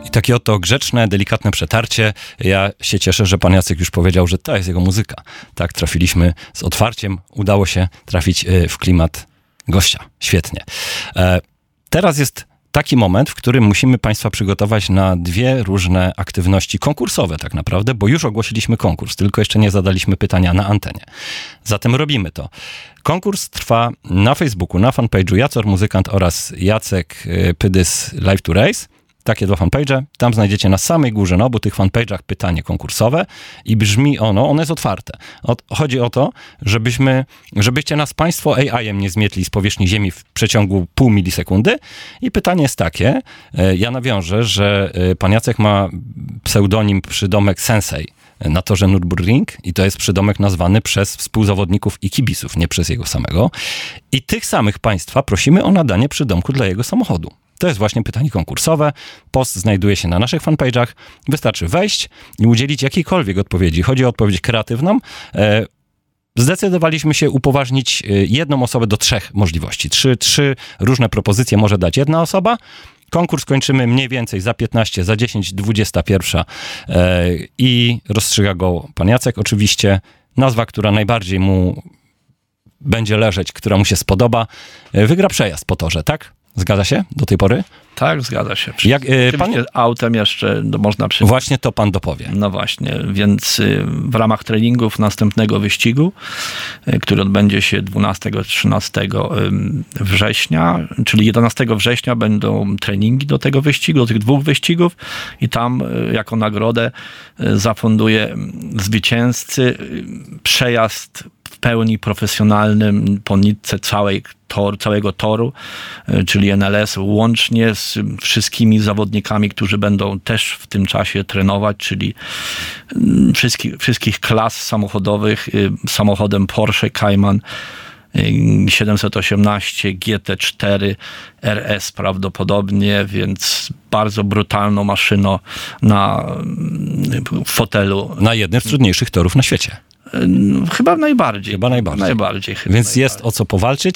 I takie oto grzeczne, delikatne przetarcie. Ja się cieszę, że pan Jacek już powiedział, że to jest jego muzyka. Tak, trafiliśmy z otwarciem. Udało się trafić w klimat gościa. Świetnie. Teraz jest taki moment, w którym musimy państwa przygotować na dwie różne aktywności konkursowe tak naprawdę, bo już ogłosiliśmy konkurs, tylko jeszcze nie zadaliśmy pytania na antenie. Zatem robimy to. Konkurs trwa na Facebooku, na fanpage'u Jacor Muzykant oraz Jacek Pydys Live to Race. Takie dwa fanpage'e. Tam znajdziecie na samej górze, na obu tych fanpage'ach pytanie konkursowe i brzmi ono jest otwarte. Chodzi o to, żebyście nas państwo AI-em nie zmietli z powierzchni Ziemi w przeciągu pół milisekundy. I pytanie jest takie, ja nawiążę, że pan Jacek ma pseudonim przydomek Sensei na torze Nürburgring i to jest przydomek nazwany przez współzawodników i kibiców, nie przez jego samego. I tych samych państwa prosimy o nadanie przydomku dla jego samochodu. To jest właśnie pytanie konkursowe. Post znajduje się na naszych fanpage'ach. Wystarczy wejść i udzielić jakiejkolwiek odpowiedzi. Chodzi o odpowiedź kreatywną. Zdecydowaliśmy się upoważnić jedną osobę do 3 możliwości. 3 różne propozycje może dać jedna osoba. Konkurs kończymy mniej więcej za 15, za 10, 21 i rozstrzyga go pan Jacek. Oczywiście nazwa, która najbardziej mu będzie leżeć, która mu się spodoba, wygra przejazd po torze, tak? Zgadza się do tej pory? Tak, zgadza się. Pan... Autem jeszcze można przyjść. Właśnie to pan dopowie. No właśnie, więc w ramach treningów następnego wyścigu, który odbędzie się 12-13 września, czyli 11 września będą treningi do tego wyścigu, do tych 2 wyścigów i tam jako nagrodę zafunduję zwycięzcy przejazd w pełni profesjonalnym po nitce całego toru, czyli NLS, łącznie z wszystkimi zawodnikami, którzy będą też w tym czasie trenować, czyli wszystkich klas samochodowych, samochodem Porsche Cayman 718 GT4 RS prawdopodobnie, więc bardzo brutalną maszyną na fotelu. Na jednym z trudniejszych torów na świecie. Chyba najbardziej. Więc jest o co powalczyć.